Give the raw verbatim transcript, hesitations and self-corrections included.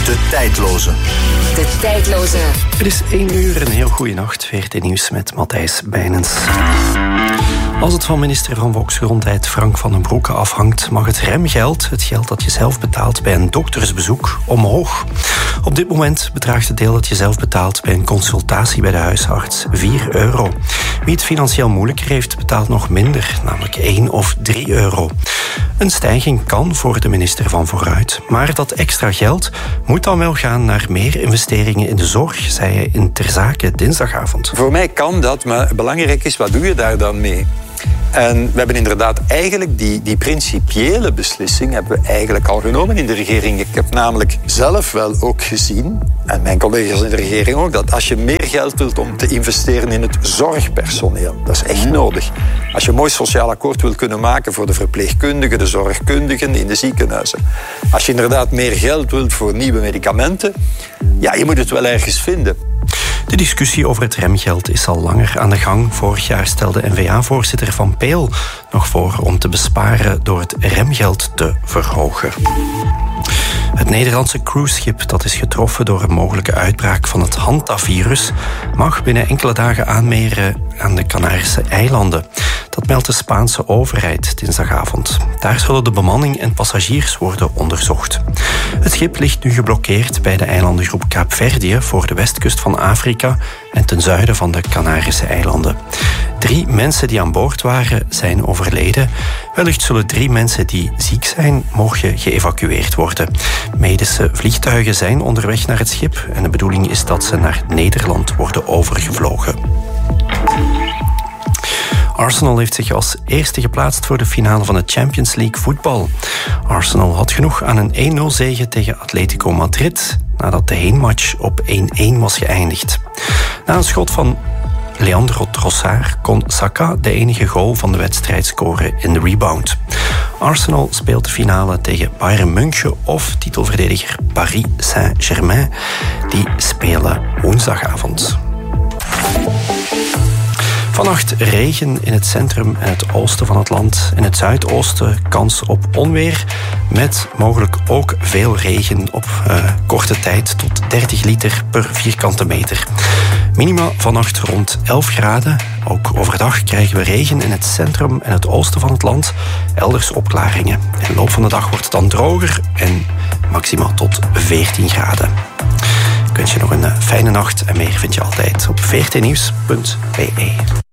De tijdloze. De tijdloze. Het is één uur, een heel goede nacht. V R T Nieuws met Matthijs Bijnens. Als het van minister van Volksgezondheid Frank van den Broeke afhangt, mag het remgeld, het geld dat je zelf betaalt bij een doktersbezoek, omhoog. Op dit moment bedraagt het deel dat je zelf betaalt bij een consultatie bij de huisarts vier euro. Wie het financieel moeilijker heeft, betaalt nog minder, namelijk één of drie euro. Een stijging kan voor de minister van Vooruit, maar dat extra geld moet dan wel gaan naar meer investeringen in de zorg, zei hij in Ter Zake dinsdagavond. Voor mij kan dat, maar belangrijk is, wat doe je daar dan mee? En we hebben inderdaad eigenlijk die, die principiële beslissing hebben we eigenlijk al genomen in de regering. Ik heb namelijk zelf wel ook gezien, en mijn collega's in de regering ook, dat als je meer geld wilt om te investeren in het zorgpersoneel, dat is echt nodig. Als je een mooi sociaal akkoord wilt kunnen maken voor de verpleegkundigen, de zorgkundigen in de ziekenhuizen. Als je inderdaad meer geld wilt voor nieuwe medicamenten, ja, je moet het wel ergens vinden. De discussie over het remgeld is al langer aan de gang. Vorig jaar stelde N V A-voorzitter Van Peel nog voor om te besparen door het remgeld te verhogen. Het Nederlandse cruiseschip dat is getroffen door een mogelijke uitbraak van het Hantavirus mag binnen enkele dagen aanmeren aan de Canarische eilanden. Dat meldt de Spaanse overheid dinsdagavond. Daar zullen de bemanning en passagiers worden onderzocht. Het schip ligt nu geblokkeerd bij de eilandengroep Kaapverdië voor de westkust van Afrika en ten zuiden van de Canarische eilanden. Drie mensen die aan boord waren zijn overleden. Wellicht zullen drie mensen die ziek zijn morgen geëvacueerd worden. Medische vliegtuigen zijn onderweg naar het schip en de bedoeling is dat ze naar Nederland worden overgevlogen. Arsenal heeft zich als eerste geplaatst voor de finale van de Champions League voetbal. Arsenal had genoeg aan een één nul zege tegen Atletico Madrid nadat de heenmatch op één één was geëindigd. Na een schot van Leandro Trossard kon Saka de enige goal van de wedstrijd scoren in de rebound. Arsenal speelt de finale tegen Bayern München of titelverdediger Paris Saint-Germain. Die spelen woensdagavond. Vannacht regen in het centrum en het oosten van het land. In het zuidoosten kans op onweer. Met mogelijk ook veel regen op uh, korte tijd tot dertig liter per vierkante meter. Minima vannacht rond elf graden. Ook overdag krijgen we regen in het centrum en het oosten van het land. Elders opklaringen. In de loop van de dag wordt het dan droger en maximaal tot veertien graden. Ik wens je nog een fijne nacht en meer vind je altijd op v r t nieuws punt b e.